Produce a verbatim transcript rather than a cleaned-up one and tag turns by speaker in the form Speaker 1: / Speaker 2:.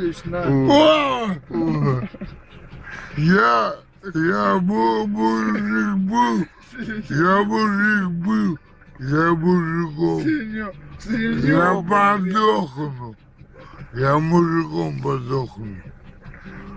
Speaker 1: будешь, на.
Speaker 2: О! Я, я был, мужик был, я мужик был, я мужиком,
Speaker 1: Синё,
Speaker 2: я
Speaker 1: синё,
Speaker 2: подохну, я мужиком подохну.